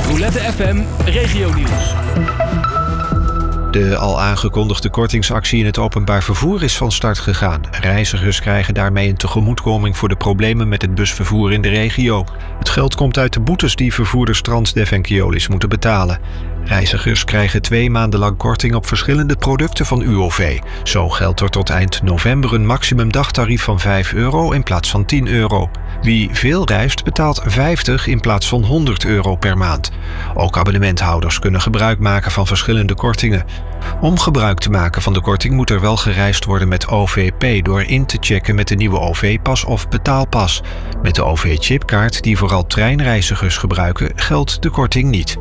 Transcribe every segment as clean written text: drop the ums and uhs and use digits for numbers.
Roulette FM Regionieuws. De al aangekondigde kortingsactie in het openbaar vervoer is van start gegaan. Reizigers krijgen daarmee een tegemoetkoming voor de problemen met het busvervoer in de regio. Het geld komt uit de boetes die vervoerders Transdev en Keolis moeten betalen. Reizigers krijgen 2 maanden lang korting op verschillende producten van UOV. Zo geldt er tot eind november een maximumdagtarief van €5 in plaats van €10. Wie veel reist betaalt 50 in plaats van €100 per maand. Ook abonnementhouders kunnen gebruik maken van verschillende kortingen. Om gebruik te maken van de korting moet er wel gereisd worden met OVP door in te checken met de nieuwe OV-pas of betaalpas. Met de OV-chipkaart, die vooral treinreizigers gebruiken, geldt de korting niet.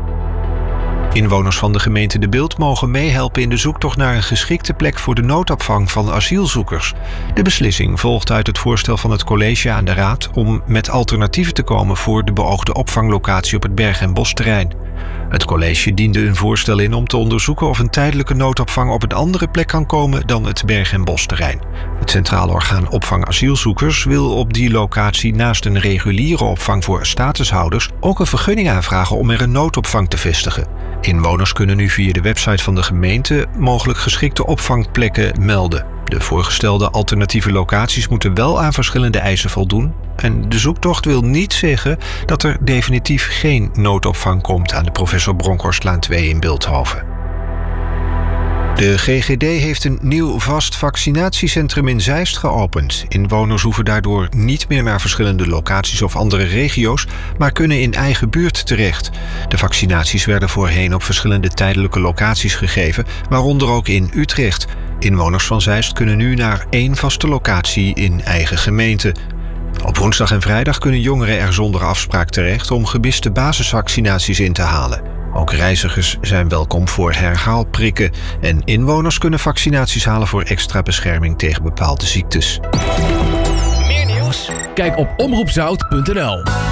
Inwoners van de gemeente De Bilt mogen meehelpen in de zoektocht naar een geschikte plek voor de noodopvang van asielzoekers. De beslissing volgt uit het voorstel van het college aan de raad om met alternatieven te komen voor de beoogde opvanglocatie op het Berg- en Bosterrein. Het college diende een voorstel in om te onderzoeken of een tijdelijke noodopvang op een andere plek kan komen dan het Berg- en Bosterrein. Het Centraal Orgaan Opvang Asielzoekers wil op die locatie naast een reguliere opvang voor statushouders ook een vergunning aanvragen om er een noodopvang te vestigen. Inwoners kunnen nu via de website van de gemeente mogelijk geschikte opvangplekken melden. De voorgestelde alternatieve locaties moeten wel aan verschillende eisen voldoen. En de zoektocht wil niet zeggen dat er definitief geen noodopvang komt aan de Professor Bronkhorstlaan 2 in Bilthoven. De GGD heeft een nieuw vast vaccinatiecentrum in Zeist geopend. Inwoners hoeven daardoor niet meer naar verschillende locaties of andere regio's, maar kunnen in eigen buurt terecht. De vaccinaties werden voorheen op verschillende tijdelijke locaties gegeven, waaronder ook in Utrecht. Inwoners van Zeist kunnen nu naar 1 vaste locatie in eigen gemeente. Op woensdag en vrijdag kunnen jongeren er zonder afspraak terecht om gemiste basisvaccinaties in te halen. Ook reizigers zijn welkom voor herhaalprikken en inwoners kunnen vaccinaties halen voor extra bescherming tegen bepaalde ziektes. Meer nieuws? Kijk op omroepzout.nl.